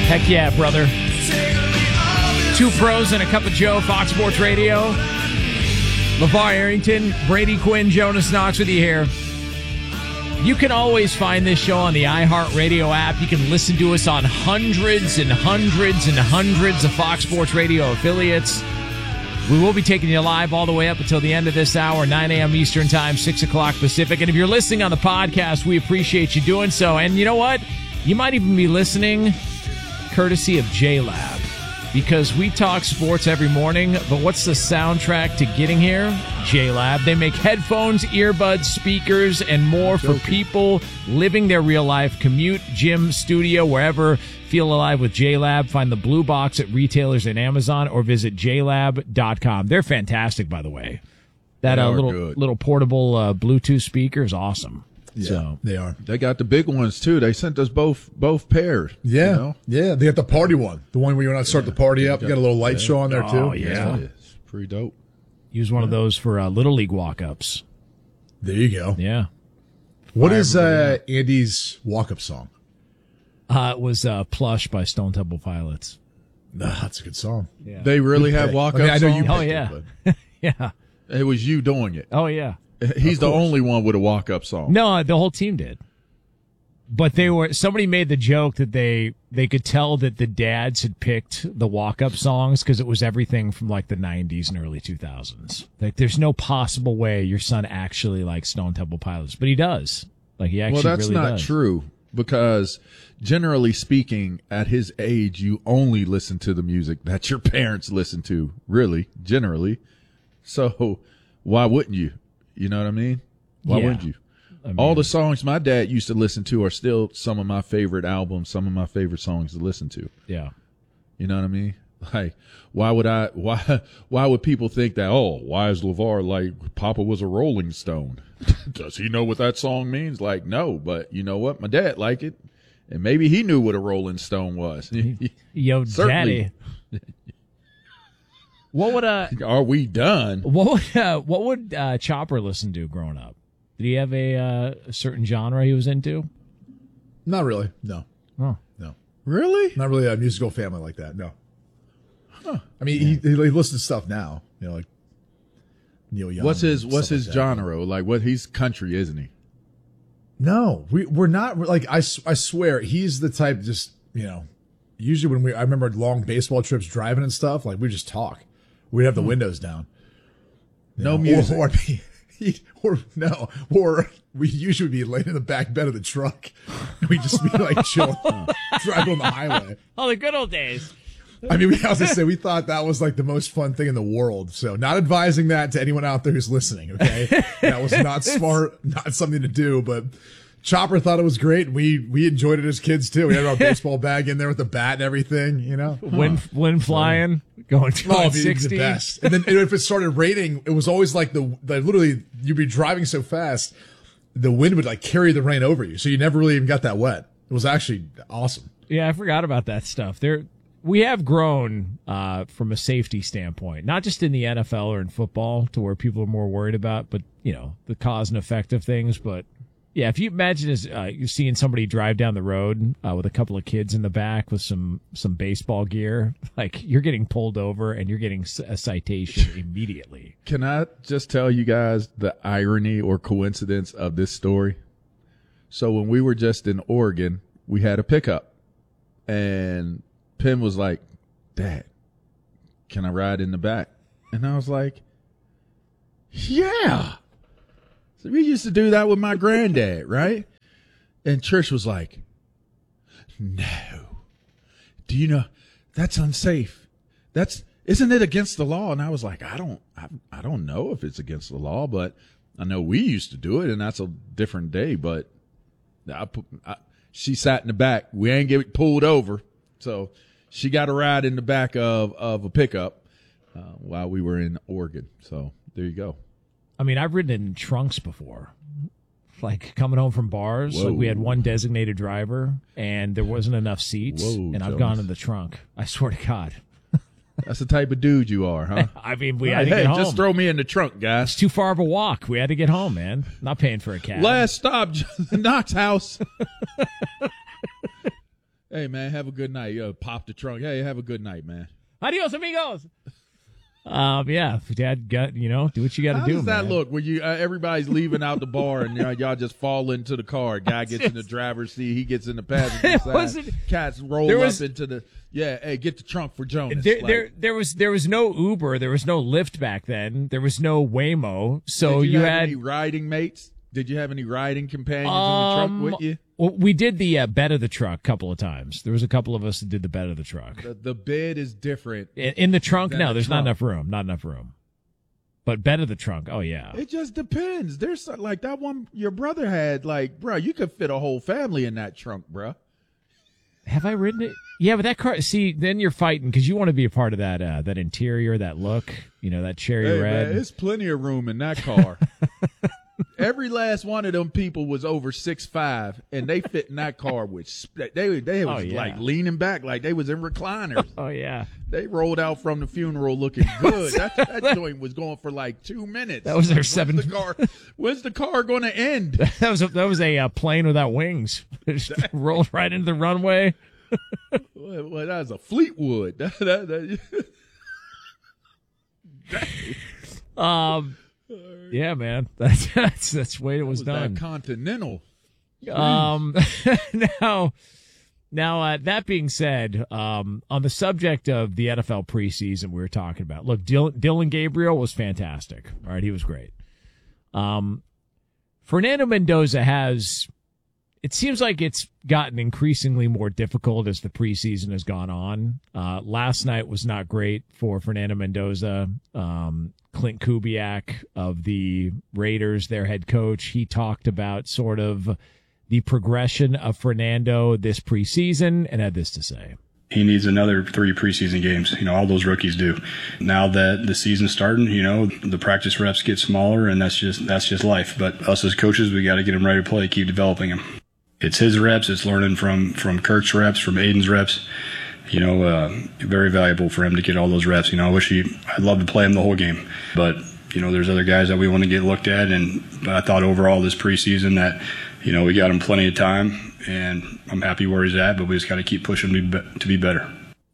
Heck yeah, brother. Two pros and a cup of Joe, Fox Sports Radio. LeVar Arrington, Brady Quinn, Jonas Knox with you here. You can always find this show on the iHeartRadio app. You can listen to us on hundreds and hundreds and hundreds of Fox Sports Radio affiliates. We will be taking you live all the way up until the end of this hour, 9 a.m. Eastern Time, 6 o'clock Pacific. And if you're listening on the podcast, we appreciate you doing so. And you know what? You might even be listening courtesy of JLab, because we talk sports every morning, but what's the soundtrack to getting here? JLab. They make headphones, earbuds, speakers, and more for people living their real life, commute, gym, studio, wherever. Feel alive with JLab. Find the blue box at retailers and Amazon or visit jlab.com. They're fantastic, by the way. That little portable Bluetooth speaker is awesome. Yeah, so, they are. They got the big ones, too. They sent us both pairs. Yeah. You know? Yeah. They got the party one. The one where you want to start the party up. You got a little light show on there, too. Oh, yeah. It's pretty dope. Use one of those for Little League walk-ups. There you go. Yeah. What is Andy's walk-up song? It was Plush by Stone Temple Pilots. That's a good song. Yeah. They really have walk-up I know you songs? Oh, yeah. Yeah. It was you doing it. Oh, yeah. He's the only one with a walk-up song. No, the whole team did. But somebody made the joke that they could tell that the dads had picked the walk-up songs because it was everything from like the 90s and early 2000s. Like, there's no possible way your son actually likes Stone Temple Pilots, but he does. Like, he actually Well, that's really not does. true, because generally speaking, at his age, you only listen to the music that your parents listen to, really, generally. So why wouldn't you? You know what I mean? Why Yeah. wouldn't you? I mean, All the songs my dad used to listen to are still some of my favorite albums, some of my favorite songs to listen to. yeah. You know what I mean? Like, why would people think that, oh, why is LeVar like Papa was a Rolling Stone? Does he know what that song means? Like, no, but you know what? My dad liked it, and maybe he knew what a Rolling Stone was. Yo, Certainly. Daddy. What would Are we done? what would Chopper listen to growing up? Did he have a certain genre he was into? Not really. No. Oh. No. Really? Not really a musical family like that. No. Huh. I mean, he listens to stuff now. You know, like Neil Young. What's his stuff like that. genre? Like, what? He's country, isn't he? No, we're not. Like, I swear, he's the type. Just, you know, usually when I remember long baseball trips driving and stuff. Like, we just talk. We'd have the windows down. No music. Or we usually be laying in the back bed of the truck. And we just be like chilling, driving on the highway. Oh, the good old days. I mean, I was gonna say, we thought that was like the most fun thing in the world. So, not advising that to anyone out there who's listening. Okay, that was not smart, not something to do. But Chopper thought it was great. We enjoyed it as kids too. We had our baseball bag in there with the bat and everything. You know, Wind flying, going oh, 60. the best. And then if it started raining, it was always like the literally you'd be driving so fast, the wind would like carry the rain over you, so you never really even got that wet. It was actually awesome. Yeah, I forgot about that stuff. We have grown from a safety standpoint, not just in the NFL or in football, to where people are more worried about, but you know, the cause and effect of things. But yeah, if you imagine you're seeing somebody drive down the road with a couple of kids in the back with some baseball gear, like, you're getting pulled over and you're getting a citation immediately. Can I just tell you guys the irony or coincidence of this story? So when we were just in Oregon, we had a pickup, and Pim was like, "Dad, can I ride in the back?" And I was like, "Yeah." So we used to do that with my granddad, right? And Trish was like, "No. Do you know that's unsafe? Isn't it against the law?" And I was like, I don't know if it's against the law, but I know we used to do it, and that's a different day. But she sat in the back. We ain't get pulled over, so she got a ride in the back of a pickup while we were in Oregon. So there you go. I mean, I've ridden in trunks before, like coming home from bars. Whoa. Like, we had one designated driver, and there wasn't enough seats, Whoa, and I've Jonas. gone in the trunk. I swear to God. That's the type of dude you are, huh? I mean, we had to Hey, get home. just throw me in the trunk, It's guys. too far of a walk. We had to get home, man. Not paying for a cab. Last stop, Knox house. Hey, man, have a good night. Pop the trunk. Hey, have a good night, man. Adios, amigos. Yeah, Dad, do what you got to do. How does that man. look when you everybody's leaving out the bar and y'all just fall into the car? Guy gets in the driver's seat, he gets in the passenger side. Cats roll up into the Hey, get the trunk for Jonas. There was no Uber, there was no Lyft back then. There was no Waymo, so did you have had any riding mates? Did you have any riding companions in the truck with you? Well, we did the bed of the truck a couple of times. There was a couple of us that did the bed of the truck. The bed is different. In the trunk, no, there's not enough room. Not enough room. But bed of the trunk, oh yeah. It just depends. There's like that one your brother had. Like, bro, you could fit a whole family in that trunk, bro. Have I ridden it? Yeah, but that car. See, then you're fighting because you want to be a part of that that interior, that look. That cherry red. Man, there's plenty of room in that car. Every last one of them people was over 6'5", and they fit in that car with they was like leaning back like they was in recliners. Oh yeah, they rolled out from the funeral looking good. that joint was going for like 2 minutes. That was their seven. When's the car going to end? That was a plane without wings. It just rolled right into the runway. Well, that was a Fleetwood. Yeah, man. That's the way it was done. That Continental. Now, that being said, on the subject of the NFL preseason we were talking about, look, Dylan Gabriel was fantastic. All right, he was great. Fernando Mendoza it seems like it's gotten increasingly more difficult as the preseason has gone on. Last night was not great for Fernando Mendoza. Clint Kubiak of the Raiders, their head coach, he talked about sort of the progression of Fernando this preseason and had this to say. He needs another 3 preseason games. All those rookies do. Now that the season's starting, the practice reps get smaller, and that's just life. But us as coaches, we got to get him ready to play, keep developing him. It's his reps. It's learning from Kirk's reps, from Aiden's reps. Very valuable for him to get all those reps. I'd love to play him the whole game, but there's other guys that we want to get looked at. And I thought overall this preseason that, we got him plenty of time, and I'm happy where he's at. But we just got to keep pushing him to be better.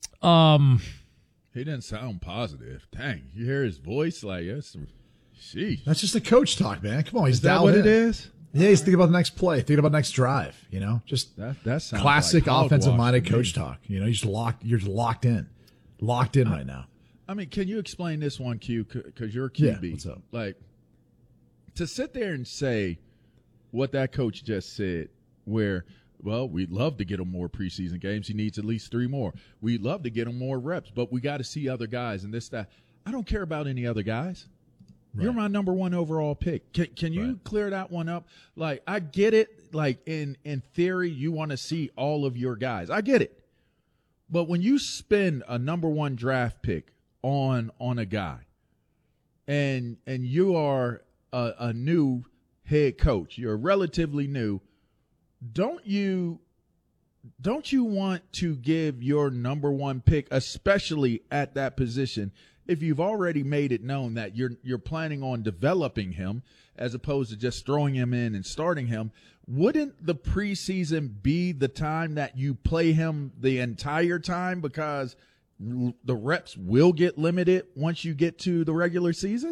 He didn't sound positive. Dang, you hear his voice like sheesh. That's just the coach talk, man. Come on, he's is that what it is? Yeah, he's thinking about the next play, thinking about the next drive. Just that sounds classic like offensive-minded coach talk. You're just locked in right now. I mean, can you explain this one, Q? Because you're a QB. Yeah, what's up? Like, to sit there and say what that coach just said, where, well, we'd love to get him more preseason games. He needs at least 3 more. We'd love to get him more reps, but we got to see other guys and this, that. I don't care about any other guys. Right. You're my number 1 overall pick. Can you clear that one up? Like, I get it. Like, in theory, you want to see all of your guys. I get it. But when you spend a number 1 draft pick on a guy and you are a new head coach, you're relatively new, don't you want to give your number 1 pick, especially at that position, if you've already made it known that you're planning on developing him as opposed to just throwing him in and starting him? Wouldn't the preseason be the time that you play him the entire time, because the reps will get limited once you get to the regular season?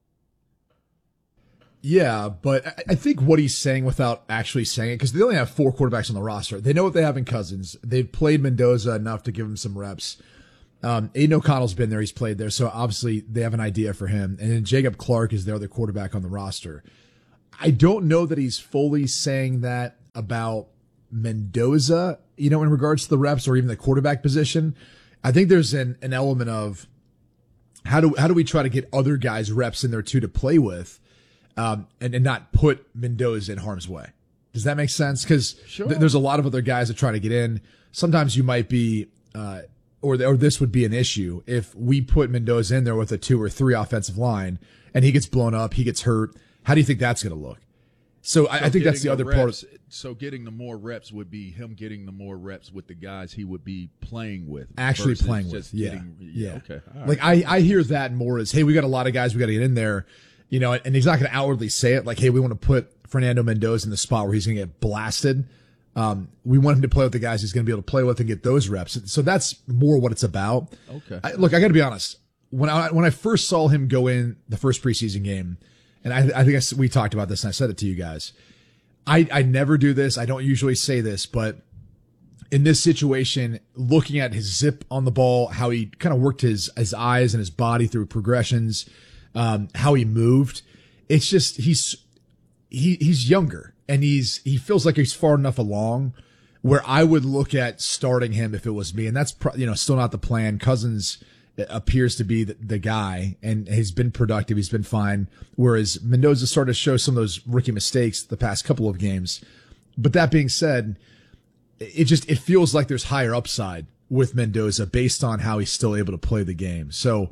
Yeah, but I think what he's saying without actually saying it, because they only have 4 quarterbacks on the roster. They know what they have in Cousins. They've played Mendoza enough to give him some reps. Aiden O'Connell's been there. He's played there. So obviously they have an idea for him. And then Jacob Clark is their other quarterback on the roster. I don't know that he's fully saying that about Mendoza, in regards to the reps or even the quarterback position. I think there's an element of how do we try to get other guys reps in there too to play with, and not put Mendoza in harm's way. Does that make sense? Because there's a lot of other guys that try to get in. Sometimes you might be, or this would be an issue if we put Mendoza in there with a 2 or 3 offensive line and he gets blown up, he gets hurt. How do you think that's going to look? So I think that's the other part. So getting the more reps would be him getting the more reps with the guys he would be playing with. Actually playing with. Yeah. Okay. Right. Like I hear that more as, hey, we got a lot of guys we got to get in there, and he's not going to outwardly say it like, hey, we want to put Fernando Mendoza in the spot where he's going to get blasted. We want him to play with the guys he's going to be able to play with and get those reps. So that's more what it's about. Okay. Look, I got to be honest. When I first saw him go in the first preseason game, and I think we talked about this and I said it to you guys. I never do this. I don't usually say this, but in this situation, looking at his zip on the ball, how he kind of worked his eyes and his body through progressions, how he moved, it's just he's younger and he feels like he's far enough along where I would look at starting him if it was me, and that's still not the plan. Cousins appears to be the guy, and he's been productive. He's been fine. Whereas Mendoza started to show some of those rookie mistakes the past couple of games. But that being said, it feels like there's higher upside with Mendoza based on how he's still able to play the game. So,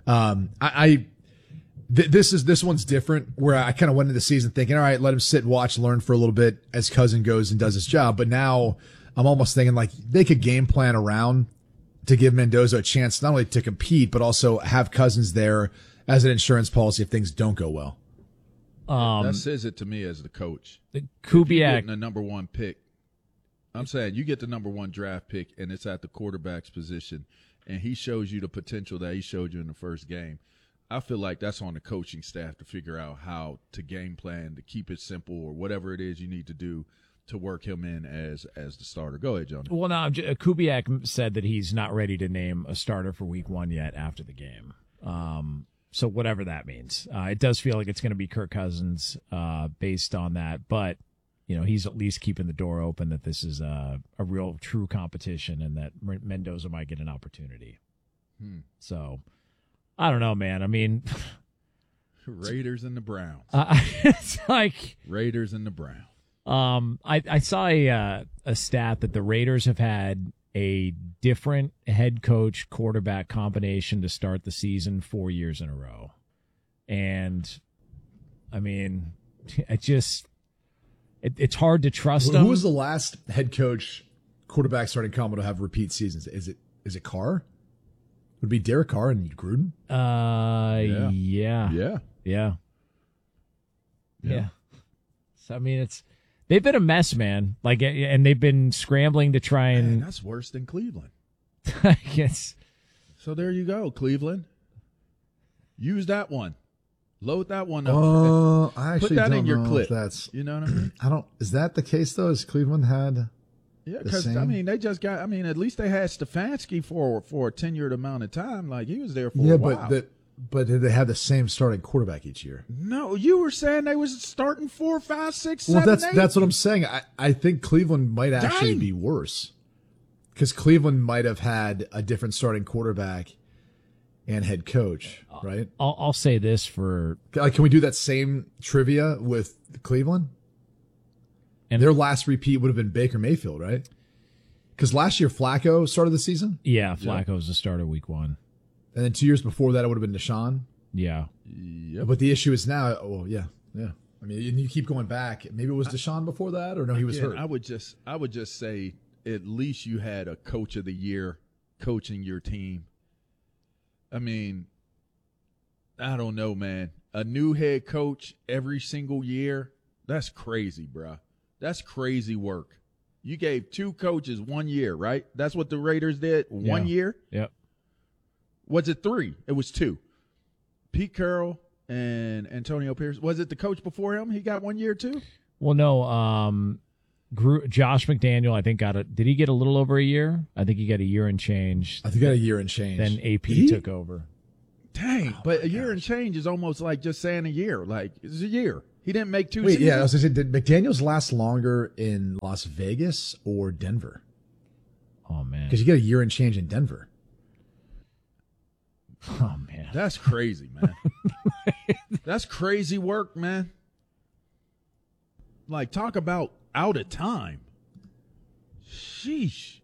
this one's different where I kind of went into the season thinking, all right, let him sit and watch, learn for a little bit as Cousin goes and does his job. But now I'm almost thinking like they could game plan around to give Mendoza a chance not only to compete, but also have Cousins there as an insurance policy if things don't go well. That says it to me as the coach. Kubiak, the number one pick. I'm saying you get the number one draft pick, and it's at the quarterback's position, and he shows you the potential that he showed you in the first game. I feel like that's on the coaching staff to figure out how to game plan, to keep it simple, or whatever it is you need to do to work him in as the starter. Go ahead, Johnny. Well, no, Kubiak said that he's not ready to name a starter for week 1 yet after the game. So whatever that means. It does feel like it's going to be Kirk Cousins based on that. But, he's at least keeping the door open that this is a real true competition and that Mendoza might get an opportunity. So, I don't know, man. I mean, Raiders and the Browns. It's like Raiders and the Browns. I saw a stat that the Raiders have had a different head coach quarterback combination to start the season 4 years in a row. And I mean, it's hard to trust them. Who was the last head coach quarterback starting combo to have repeat seasons? Is it Carr? Would it be Derek Carr and Gruden? Yeah. So I mean, they've been a mess, man. Like, and they've been scrambling to try and. Man, that's worse than Cleveland. I guess. So there you go, Cleveland. Use that one. Load that one up. I actually put that don't in your know clip. If that's. You know what I mean? Is that the case though? Has Cleveland had? Yeah, because they just got. I mean, at least they had Stefanski for a tenured amount of time. Like he was there for a while. But did they have the same starting quarterback each year? No, you were saying they was starting 4, 5, 6, 7, 8. That's what I'm saying. I think Cleveland might actually be worse because Cleveland might have had a different starting quarterback and head coach, right? I'll say this for can we do that same trivia with Cleveland? And their last repeat would have been Baker Mayfield, right? Because last year Flacco started the season. Yeah, Flacco was the starter week 1. And then 2 years before that, it would have been Deshaun. Yeah. Yep. But the issue is now, yeah. I mean, and you keep going back. Maybe it was Deshaun before that, or no, he was hurt. I would just say at least you had a coach of the year coaching your team. I mean, I don't know, man. A new head coach every single year, that's crazy, bro. That's crazy work. You gave 2 coaches 1 year, right? That's what the Raiders did, 1 year? Yep. Was it 3? It was 2. Pete Carroll and Antonio Pierce. Was it the coach before him? He got 1 year too? Well, no. Josh McDaniel, I think, did he get a little over a year? I think he got a year and change. I think he got a year and change. Then AP took over. Dang. But a year and change is almost like just saying a year. Like, it's a year. He didn't make 2 seasons. Yeah, I was going to say, did McDaniels last longer in Las Vegas or Denver? Oh, man. Because you get a year and change in Denver. Oh, man. That's crazy, man. That's crazy work, man. Like, talk about out of time. Sheesh.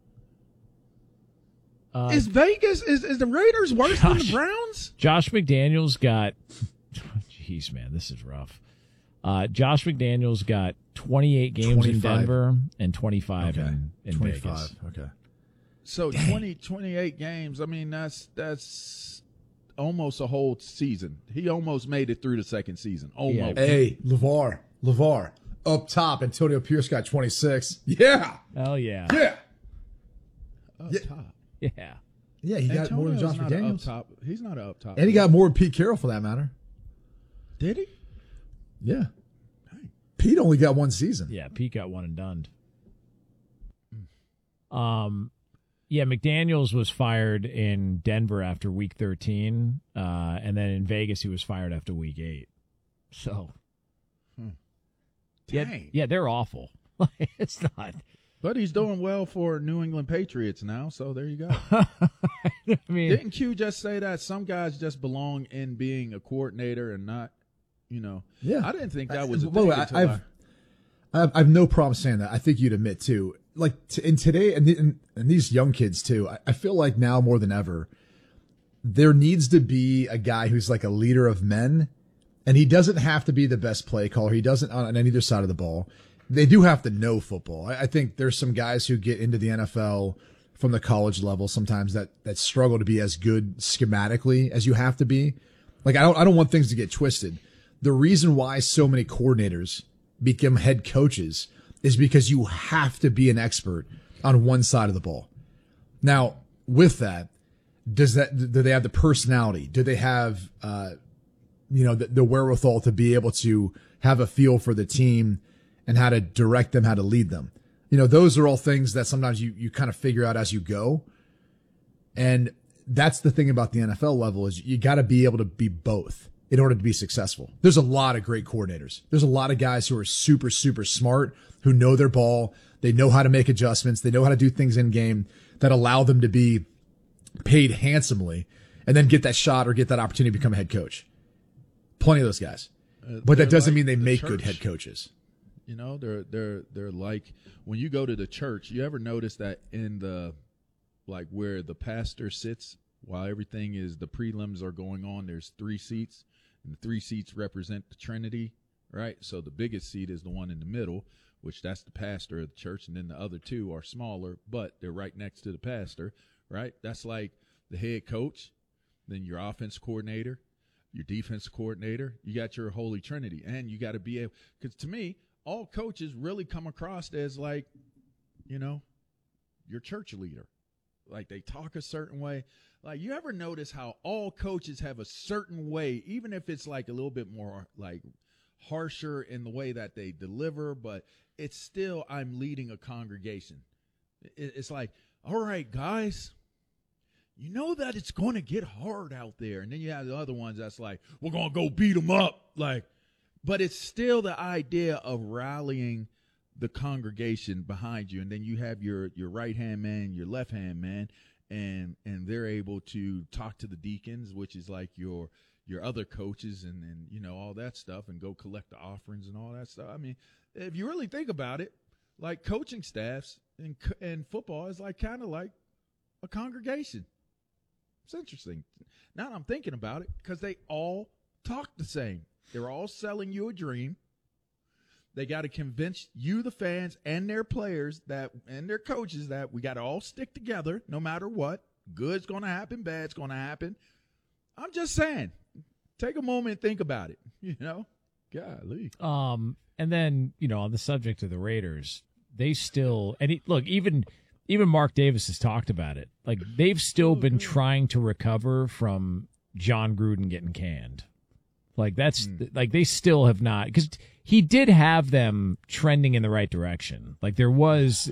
Is Vegas, is the Raiders worse than the Browns? Josh McDaniels got, jeez, man, this is rough. Josh McDaniels got 28 games 25. in Denver and 25 in 25. Vegas. Okay. So 28 games, I mean, that's almost a whole season. He almost made it through the second season. Almost. Hey, LeVar. Up top, Antonio Pierce got 26. Yeah. Hell yeah. Yeah. Up top. Yeah. Yeah, he got more than Josh McDaniels. Up top. He's not an up top. And he got more than Pete Carroll for that matter. Did he? Yeah. Pete only got one season. Yeah, Pete got one and done. Yeah, McDaniels was fired in Denver after week 13, and then in Vegas he was fired after week 8. So, yeah, they're awful. It's not. But he's doing well for New England Patriots now, so there you go. I mean, didn't Q just say that some guys just belong in being a coordinator and not, Yeah. I didn't think that was a Well, thing until I've no problem saying that. I think you'd admit too. Like in today, and these young kids too. I feel like now more than ever, there needs to be a guy who's like a leader of men, and he doesn't have to be the best play caller. He doesn't on either side of the ball. They do have to know football. I think there's some guys who get into the NFL from the college level sometimes that struggle to be as good schematically as you have to be. Like I don't want things to get twisted. The reason why so many coordinators become head coaches is because you have to be an expert on one side of the ball. Now, with that, do they have the personality? Do they have, the wherewithal to be able to have a feel for the team and how to direct them, how to lead them? Those are all things that sometimes you kind of figure out as you go. And that's the thing about the NFL level is you got to be able to be both in order to be successful. There's a lot of great coordinators. There's a lot of guys who are super, super smart, who know their ball. They know how to make adjustments. They know how to do things in game that allow them to be paid handsomely and then get that shot or get that opportunity to become a head coach. Plenty of those guys. But that doesn't mean they make good head coaches. They're like when you go to the church, you ever notice that in the like where the pastor sits while everything is the prelims are going on, there's 3 seats. And the 3 seats represent the Trinity, right? So the biggest seat is the one in the middle, which that's the pastor of the church, and then the other 2 are smaller, but they're right next to the pastor, right? That's like the head coach, then your offense coordinator, your defense coordinator. You got your Holy Trinity, and you got to be able – because to me, all coaches really come across as like, your church leader. Like they talk a certain way. Like, you ever notice how all coaches have a certain way, even if it's like a little bit more like harsher in the way that they deliver, but it's still, I'm leading a congregation. It's like, all right, guys, you know that it's going to get hard out there. And then you have the other ones that's like, we're going to go beat them up. Like, but it's still the idea of rallying the congregation behind you. And then you have your right-hand man, your left-hand man. And they're able to talk to the deacons, which is like your other coaches and all that stuff, and go collect the offerings and all that stuff. I mean, if you really think about it, like coaching staffs in football is like kind of like a congregation. It's interesting. Now that I'm thinking about it, because they all talk the same. They're all selling you a dream. They got to convince you, the fans, and their players and their coaches that we got to all stick together no matter what. Good's going to happen, bad's going to happen. I'm just saying, take a moment and think about it. Golly. And then on the subject of the Raiders, they still look, even Mark Davis has talked about it. Like they've still been trying to recover from John Gruden getting canned. Like that's like they still have not, because he did have them trending in the right direction. Like it was,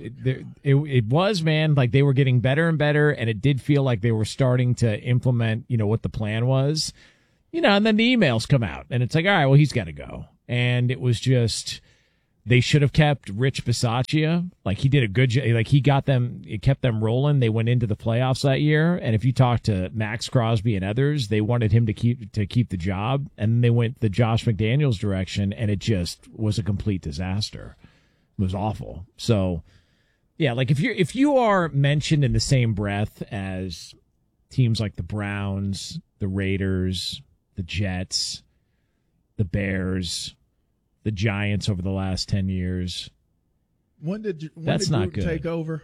man, like they were getting better and better, and it did feel like they were starting to implement, what the plan was, and then the emails come out and it's like, all right, well, he's got to go. And it was just, they should have kept Rich Bisaccia. Like he did a good job. Like it kept them rolling. They went into the playoffs that year. And if you talk to Max Crosby and others, they wanted him to keep the job. And they went the Josh McDaniels direction, and it just was a complete disaster. It was awful. So yeah, like if you are mentioned in the same breath as teams like the Browns, the Raiders, the Jets, the Bears, the Giants over the last 10 years. When did Gruden take over?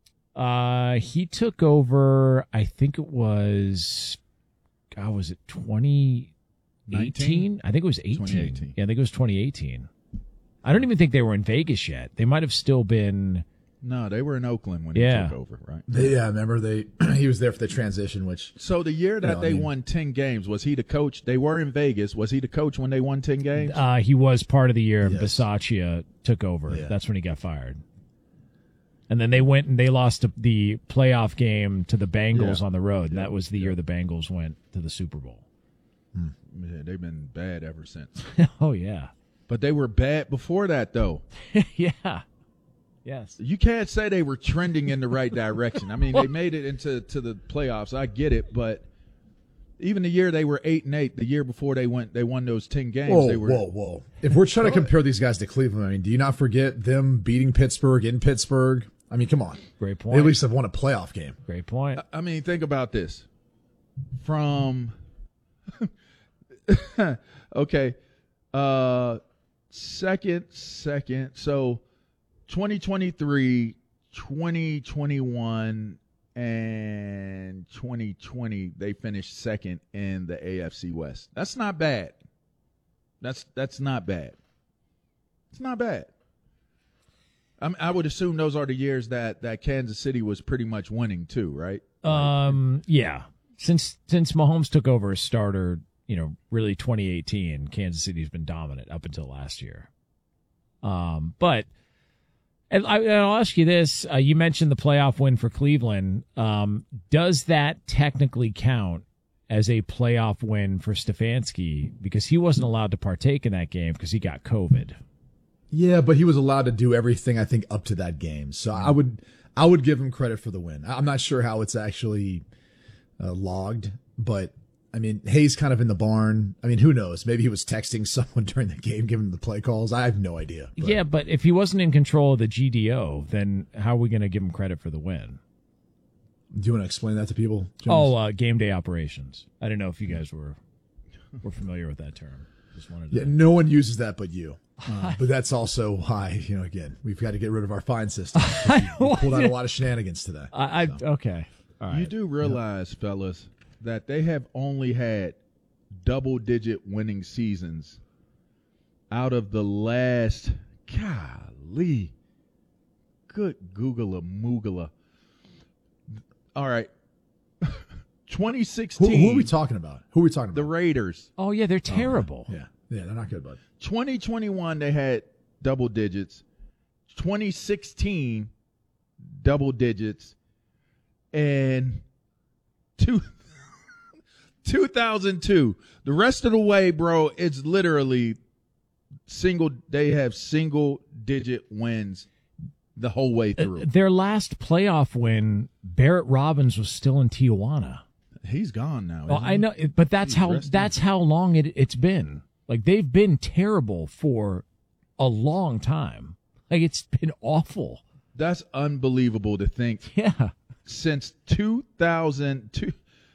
He took over, I think it was, was it 2018? I think it was 18. 2018. Yeah, I think it was 2018. I don't even think they were in Vegas yet. They might have still been. No, they were in Oakland when he took over, right? Yeah, remember he was there for the transition, which. So the year that they won 10 games, was he the coach? They were in Vegas. Was he the coach when they won 10 games? He was part of the year Bisaccia took over. Yeah. That's when he got fired. And then they went and they lost the playoff game to the Bengals on the road. And that was the year the Bengals went to the Super Bowl. Yeah, they've been bad ever since. Oh, yeah. But they were bad before that, though. Yeah. Yes. You can't say they were trending in the right direction. I mean, they made it into the playoffs. I get it, but even the year they were 8-8, the year before they won those 10 games. Whoa. If we're trying to compare these guys to Cleveland, I mean, do you not forget them beating Pittsburgh in Pittsburgh? I mean, come on. Great point. They at least have won a playoff game. Great point. I mean, think about this. From okay, second. So 2023, 2021, and 2020, they finished second in the AFC West. That's not bad. That's not bad. It's not bad. I would assume those are the years that Kansas City was pretty much winning too, right? Yeah. Since Mahomes took over as starter, really 2018, Kansas City's been dominant up until last year. But I'll ask you this: you mentioned the playoff win for Cleveland. Does that technically count as a playoff win for Stefanski because he wasn't allowed to partake in that game because he got COVID? Yeah, but he was allowed to do everything, I think, up to that game. So I would give him credit for the win. I'm not sure how it's actually logged, but I mean, Hayes kind of in the barn. I mean, who knows? Maybe he was texting someone during the game, giving them the play calls. I have no idea. But. Yeah, but if he wasn't in control of the GDO, then how are we going to give him credit for the win? Do you want to explain that to people, Jonas? Game day operations. I don't know if you guys were familiar with that term. Just wanted to. Yeah, no one uses that but you. But that's also why, again, we've got to get rid of our fine system. We pulled out a lot of shenanigans today. Okay. All right. You do realize, fellas, that they have only had double-digit winning seasons out of the last, golly, good Googler-moogler. All right. 2016. Who are we talking about? The Raiders. Oh, yeah, they're terrible. Yeah, they're not good, bud. 2021, they had double digits. 2016, double digits. And 2002. The rest of the way, bro, it's literally they have single-digit wins the whole way through. Their last playoff win, Barrett Robbins was still in Tijuana. He's gone now. Well, I know, but that's how long it's been. Like, they've been terrible for a long time. Like, it's been awful. That's unbelievable to think. Yeah. Since 2002,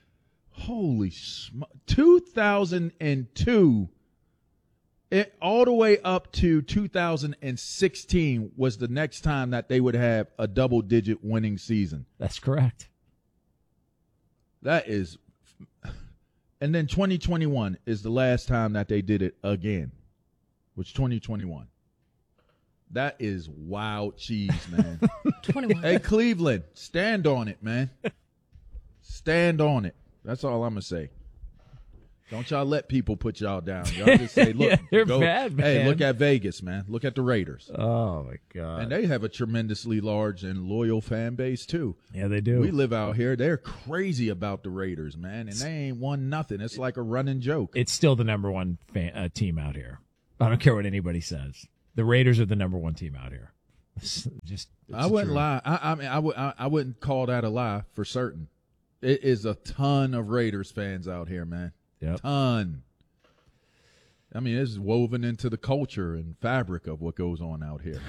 2002, all the way up to 2016 was the next time that they would have a double-digit winning season. That's correct. That is, and then 2021 is the last time that they did it again, which 2021. That is wild cheese, man. 21. Hey, Cleveland, stand on it, man. Stand on it. That's all I'm going to say. Don't y'all let people put y'all down. Y'all just say, look, they're bad, man. Hey, look at Vegas, man. Look at the Raiders. Oh, my God. And they have a tremendously large and loyal fan base, too. Yeah, they do. We live out here. They're crazy about the Raiders, man, and they ain't won nothing. It's like a running joke. It's still the number one team out here. I don't care what anybody says. The Raiders are the number one team out here. I wouldn't lie. I wouldn't call that a lie for certain. It is a ton of Raiders fans out here, man. Yep. Ton. I mean, it's woven into the culture and fabric of what goes on out here.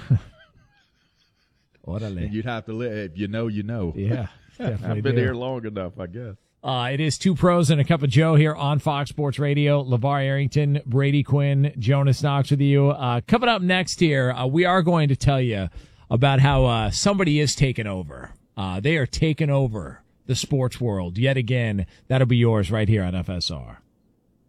And you'd have to live. If you know, you know. Yeah, I've been here long enough, I guess. It is Two Pros and a Cup of Joe here on Fox Sports Radio. LeVar Arrington, Brady Quinn, Jonas Knox with you. Coming up next here, we are going to tell you about how somebody is taking over. They are taking over the sports world yet again. That'll be yours right here on FSR.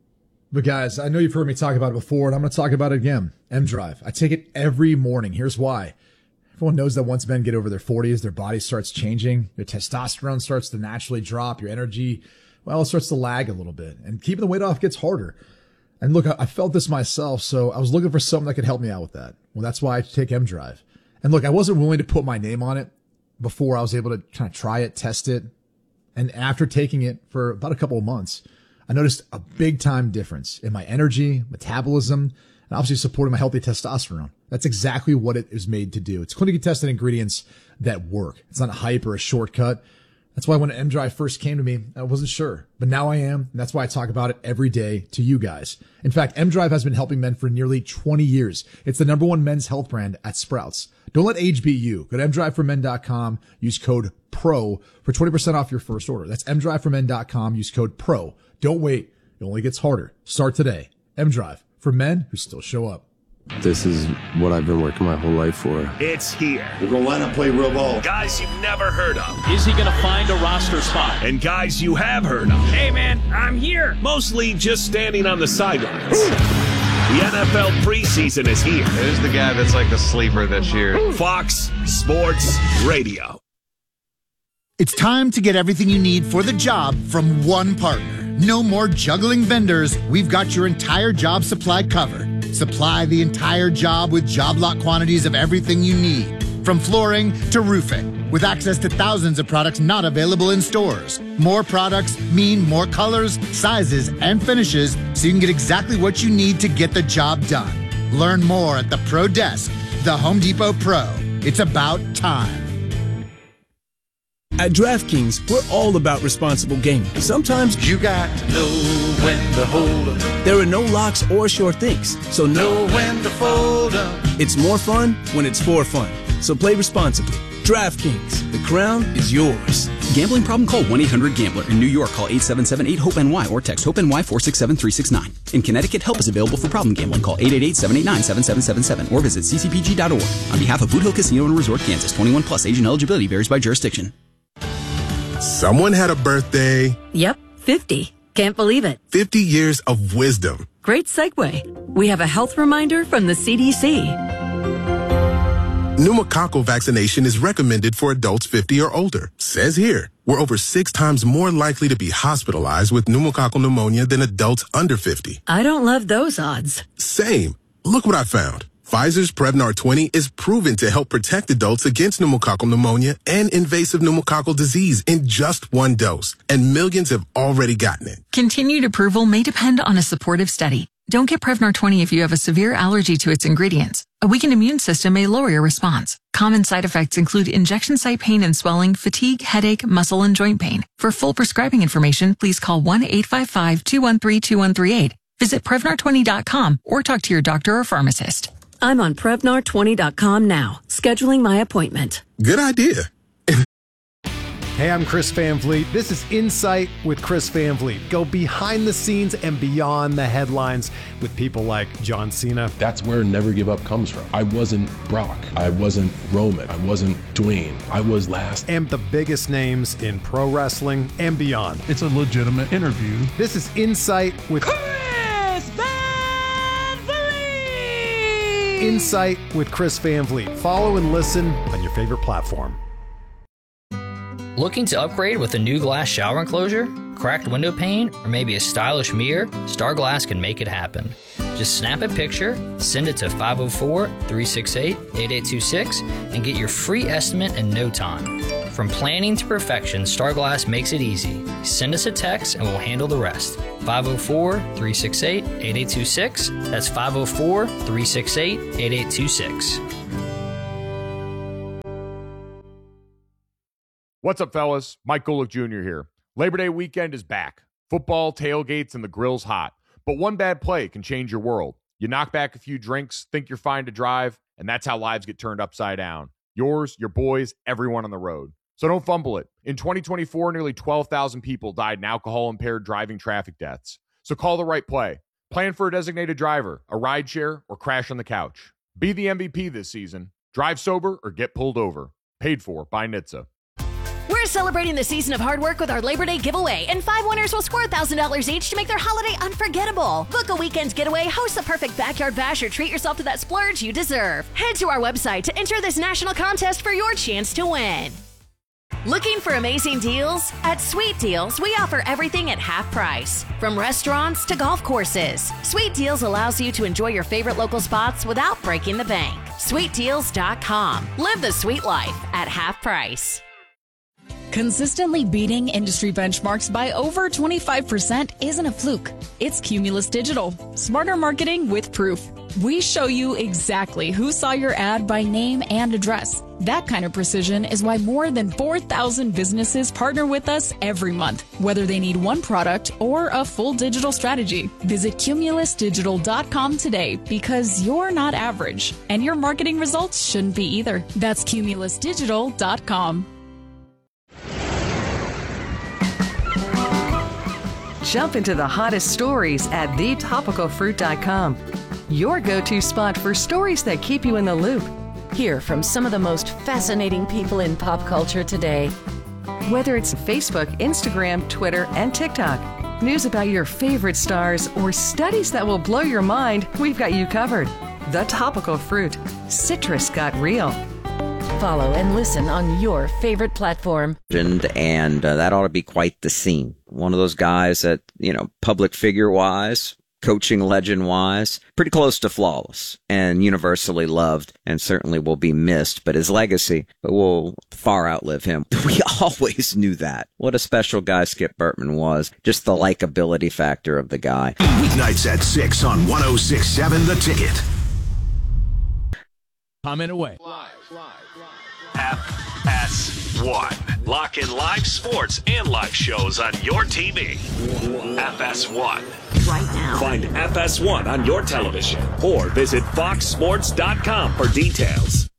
But guys, I know you've heard me talk about it before, and I'm going to talk about it again. M-Drive. I take it every morning. Here's why. Everyone knows that once men get over their 40s, their body starts changing. Their testosterone starts to naturally drop. Your energy, well, it starts to lag a little bit. And keeping the weight off gets harder. And look, I felt this myself, so I was looking for something that could help me out with that. Well, that's why I take M-Drive. And look, I wasn't willing to put my name on it before I was able to kind of try it, test it. And after taking it for about a couple of months, I noticed a big time difference in my energy, metabolism, and obviously supporting my healthy testosterone. That's exactly what it is made to do. It's clinically tested ingredients that work. It's not a hype or a shortcut. That's why when M-Drive first came to me, I wasn't sure, but now I am. And that's why I talk about it every day to you guys. In fact, M-Drive has been helping men for nearly 20 years. It's the #1 men's health brand at Sprouts. Don't let age beat you. Go to mdriveformen.com. Use code PRO for 20% off your first order. That's mdriveformen.com. Use code PRO. Don't wait. It only gets harder. Start today. M-Drive for men who still show up. This is what I've been working my whole life for. It's here. We're going to line up, play real ball. Guys you've never heard of. Is he going to find a roster spot? And guys you have heard of. Hey, man, I'm here. Mostly just standing on the sidelines. The NFL preseason is here. Who's the guy that's like the sleeper this year? Fox Sports Radio. It's time to get everything you need for the job from one partner. No more juggling vendors. We've got your entire job supply covered. Supply the entire job with job lot quantities of everything you need, from flooring to roofing, with access to thousands of products not available in stores. More products mean more colors, sizes, and finishes, so you can get exactly what you need to get the job done. Learn more at the Pro Desk, the Home Depot Pro. It's about time. At DraftKings, we're all about responsible gaming. Sometimes You got to know when to hold up. there are no locks or sure things, so Know when to fold up. it's more fun when it's for fun. So play responsibly. DraftKings, the crown is yours. Gambling problem? Call 1-800-GAMBLER. In New York, call 877-8-HOPE-NY or text HOPE-NY 467-369. In Connecticut, help is available for problem gambling. Call 888-789-7777 or visit ccpg.org. On behalf of Boot Hill Casino and Resort, Kansas, 21 plus, age and eligibility varies by jurisdiction. Someone had a birthday. Yep, 50. Can't believe it. 50 years of wisdom. Great segue. We have a health reminder from the CDC. Pneumococcal vaccination is recommended for adults 50 or older. Says here, we're over 6 times more likely to be hospitalized with pneumococcal pneumonia than adults under 50. I don't love those odds. Same. Look what I found. Pfizer's Prevnar 20 is proven to help protect adults against pneumococcal pneumonia and invasive pneumococcal disease in just 1 dose. And millions have already gotten it. Continued approval may depend on a supportive study. Don't get Prevnar 20 if you have a severe allergy to its ingredients. A weakened immune system may lower your response. Common side effects include injection site pain and swelling, fatigue, headache, muscle, and joint pain. For full prescribing information, please call 1-855-213-2138. Visit Prevnar20.com or talk to your doctor or pharmacist. I'm on Prevnar20.com now, scheduling my appointment. Good idea. Hey, I'm Chris Van Vliet. This is Insight with Chris Van Vliet. Go behind the scenes and beyond the headlines with people like John Cena. That's where Never Give Up comes from. I wasn't Brock. I wasn't Roman. I wasn't Dwayne. I was last. And the biggest names in pro wrestling and beyond. It's a legitimate interview. This is Insight with Chris Van Vliet. Insight with Chris Van Vliet. Follow and listen on your favorite platform. Looking to upgrade with a new glass shower enclosure, cracked window pane, or maybe a stylish mirror? Star Glass can make it happen. Just snap a picture, send it to 504-368-8826, and get your free estimate in no time. From planning to perfection, Star Glass makes it easy. Send us a text and we'll handle the rest. 504-368-8826. That's 504-368-8826. What's up, fellas? Mike Golick Jr. here. Labor Day weekend is back. Football, tailgates, and the grill's hot. But one bad play can change your world. You knock back a few drinks, think you're fine to drive, and that's how lives get turned upside down. Yours, your boys, everyone on the road. So don't fumble it. In 2024, nearly 12,000 people died in alcohol-impaired driving traffic deaths. So call the right play. Plan for a designated driver, a rideshare, or crash on the couch. Be the MVP this season. Drive sober or get pulled over. Paid for by NHTSA. We're celebrating the season of hard work with our Labor Day giveaway, and 5 winners will score $1,000 each to make their holiday unforgettable. Book a weekend getaway, host the perfect backyard bash, or treat yourself to that splurge you deserve. Head to our website to enter this national contest for your chance to win. Looking for amazing deals? At Sweet Deals, we offer everything at half price. From restaurants to golf courses, Sweet Deals allows you to enjoy your favorite local spots without breaking the bank. SweetDeals.com. Live the sweet life at half price. Consistently beating industry benchmarks by over 25% isn't a fluke. It's Cumulus Digital. Smarter marketing with proof. We show you exactly who saw your ad by name and address. That kind of precision is why more than 4,000 businesses partner with us every month, whether they need one product or a full digital strategy. Visit CumulusDigital.com today, because you're not average, and your marketing results shouldn't be either. That's CumulusDigital.com. Jump into the hottest stories at thetopicalfruit.com. Your go-to spot for stories that keep you in the loop. Hear from some of the most fascinating people in pop culture today. Whether it's Facebook, Instagram, Twitter, and TikTok, news about your favorite stars, or studies that will blow your mind, we've got you covered. The Topical Fruit. Citrus got real. Follow and listen on your favorite platform. And that ought to be quite the scene. One of those guys that, public figure-wise, coaching legend-wise, pretty close to flawless and universally loved, and certainly will be missed, but his legacy will far outlive him. We always knew that. What a special guy Skip Bertman was. Just the likability factor of the guy. Weeknights at 6 on 106.7 The Ticket. Comment away. FS1. Lock in live sports and live shows on your TV. FS1. Right now. Find FS1 on your television or visit foxsports.com for details.